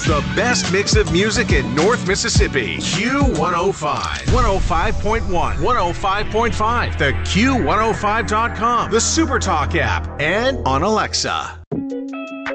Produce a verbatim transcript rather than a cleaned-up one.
The best mix of music in North Mississippi. Q one oh five. one oh five point one. one oh five point five. The Q one oh five dot com. The SuperTalk app. And on Alexa.